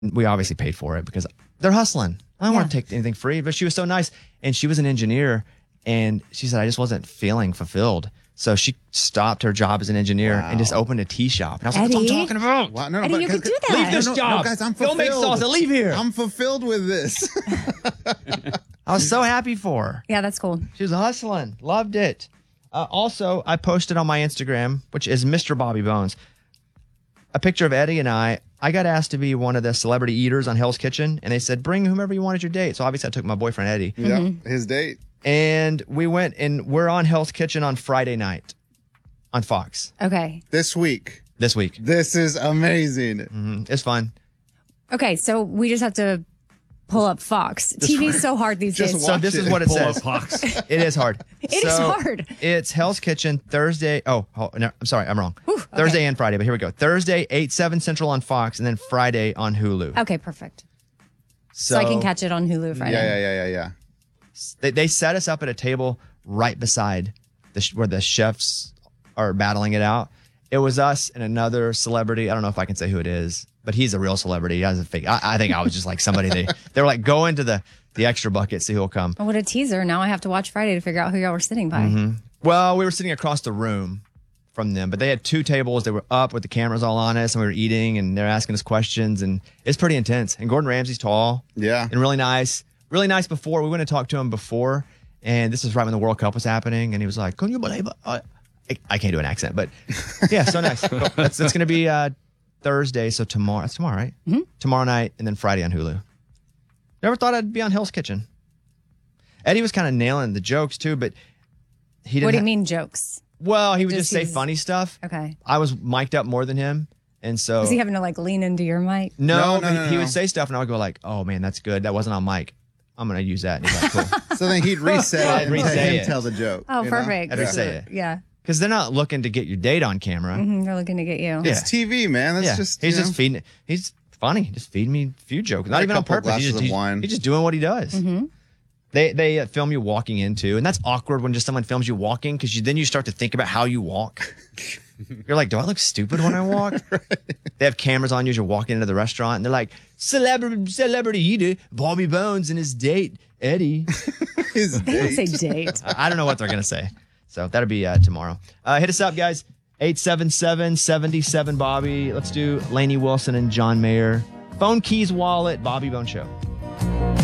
We obviously paid for it because they're hustling. I don't want to take anything free, but she was so nice. And she was an engineer, and she said, I just wasn't feeling fulfilled. So she stopped her job as an engier and just opened a tea shop. And I was like, that's what I'm talking about. Wow, no, Eddie, you could do that. Leave this job. No, guys, I'm fulfilled. Don't make salsa. Leave here. I'm fulfilled with this. I was so happy for her. Yeah, that's cool. She was hustling. Loved it. Also, I posted on my Instagram, which is Mr. Bobby Bones, a picture of Eddie and I. I got asked to be one of the celebrity eaters on Hell's Kitchen, and they said, bring whomever you want as your date. So obviously I took my boyfriend, Eddie. Yeah, his date. And we went, and we're on Hell's Kitchen on Friday night on Fox. Okay. This week. This week. This is amazing. It's fun. Okay, so we just have to pull up Fox. TV's so hard these days. So this is what it Pull says. up Fox. It is hard. It is hard. It's Hell's Kitchen Thursday. No, I'm sorry, I'm wrong. Thursday and Friday, but here we go. Thursday, 8/7 Central on Fox, and then Friday on Hulu. Okay, perfect. So I can catch it on Hulu Friday. Yeah. They set us up at a table right beside where the chefs are battling it out. It was us and another celebrity. I don't know if I can say who it is, but he's a real celebrity. He has a fake. I think I was just like somebody they were like, go into the extra bucket, see who'll come. Oh, what a teaser. Now I have to watch Friday to figure out who y'all were sitting by. Well, we were sitting across the room from them, but they had two tables. They were up with the cameras all on us, and we were eating, and they're asking us questions, and it's pretty intense. And Gordon Ramsay's tall. Yeah. And really nice. Really nice before. We went to talk to him before, and this was right when the World Cup was happening, and he was like, can you believe it? I can't do an accent, but yeah, so nice. That's going to be Thursday, so tomorrow. That's tomorrow, right? Mm-hmm. Tomorrow night, and then Friday on Hulu. Never thought I'd be on Hell's Kitchen. Eddie was kind of nailing the jokes, too, but he didn't. What do you mean jokes? Well, he would just say funny stuff. Okay. I was mic'd up more than him, and so... Was he having to like lean into your mic? No, he would say stuff, and I would go like, oh, man, that's good. That wasn't on mic. I'm going to use that. And he's like, cool. So then he'd reset it and let him tell the joke. Oh, perfect. I'd reset it. Yeah. Because they're not looking to get your date on camera. They're looking to get you. It's TV, man. That's just he's just feeding. He's funny. Just feeding me a few jokes. Not even on purpose. He's just doing what he does. Mm-hmm. They film you walking into, and that's awkward when just someone films you walking because then you start to think about how you walk. You're like, do I look stupid when I walk? Right. They have cameras on you as you're walking into the restaurant, and they're like, celebrity eater Bobby Bones and his date Eddie. His They don't say date. I don't know what they're gonna say. So that'll be tomorrow. Hit us up, guys. 877-77 Bobby. Let's do Lainey Wilson and John Mayer. Phone Keys Wallet, Bobby Bones Show.